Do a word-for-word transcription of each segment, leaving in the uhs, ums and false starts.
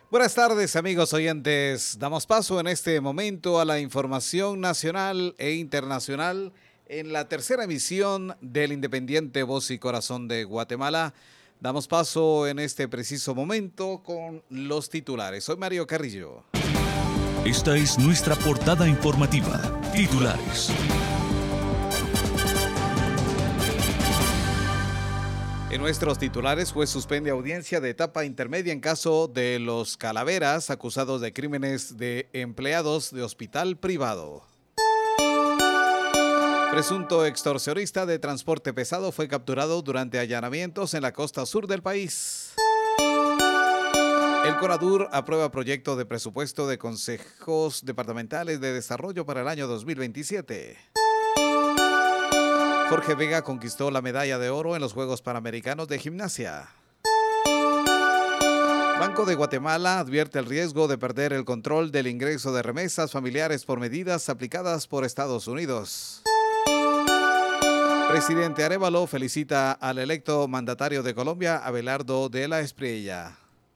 Buenas tardes, amigos oyentes. Damos paso en este momento a la información nacional e internacional en la tercera emisión del Independiente Voz y Corazón de Guatemala. Damos paso en este preciso momento con los titulares. Soy Mario Carrillo. Esta es nuestra portada informativa. Titulares. En nuestros titulares, juez suspende audiencia de etapa intermedia en caso de los Calaveras, acusados de crímenes de empleados de hospital privado. Presunto extorsionista de transporte pesado fue capturado durante allanamientos en la costa sur del país. El CONADUR aprueba proyecto de presupuesto de consejos departamentales de desarrollo para el año dos mil veintisiete. Jorge Vega conquistó la medalla de oro en los Juegos Panamericanos de Gimnasia. Banco de Guatemala advierte el riesgo de perder el control del ingreso de remesas familiares por medidas aplicadas por Estados Unidos. Presidente Arévalo felicita al electo mandatario de Colombia, Abelardo de la Espriella.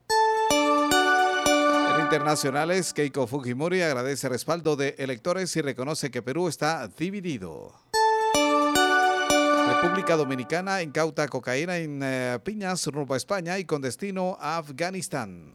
En internacionales, Keiko Fujimori agradece respaldo de electores y reconoce que Perú está dividido. República Dominicana incauta cocaína en eh, piñas rumbo a España y con destino a Afganistán.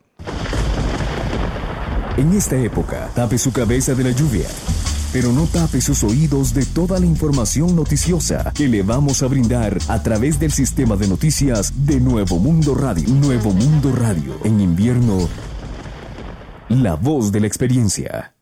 En esta época, tape su cabeza de la lluvia, pero no tape sus oídos de toda la información noticiosa que le vamos a brindar a través del sistema de noticias de Nuevo Mundo Radio. Nuevo Mundo Radio. En invierno, la voz de la experiencia.